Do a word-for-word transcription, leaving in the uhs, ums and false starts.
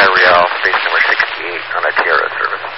Sky Real, station number sixty-eight on a Tierra service.